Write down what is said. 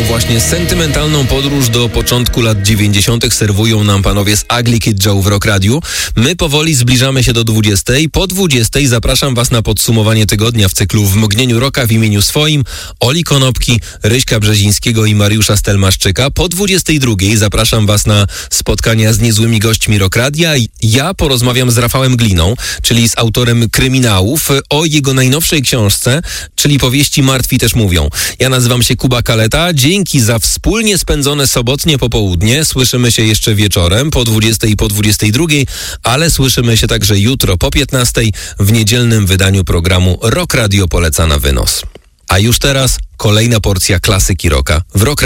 właśnie sentymentalną podróż do początku lat 90. serwują nam panowie z Ugly Kid Joe w Rock Radiu. My powoli zbliżamy się do 20. Po 20 zapraszam was na podsumowanie tygodnia w cyklu W mgnieniu rocka w imieniu swoim Oli Konopki, Ryśka Brzezińskiego i Mariusza Stelmaszczyka. Po 22 zapraszam was na spotkania z niezłymi gośćmi Rock Radia. Ja porozmawiam z Rafałem Gliną, czyli z autorem Kryminałów, o jego najnowszej książce, czyli powieści Martwi też mówią. Ja nazywam się Kuba Kaleta. Dzięki za wspólnie spędzone sobotnie popołudnie. Słyszymy się jeszcze wieczorem po 20 i po 22, ale słyszymy się także jutro po 15 w niedzielnym wydaniu programu Rock Radio poleca na wynos. A już teraz kolejna porcja klasyki rocka w Rock Radio.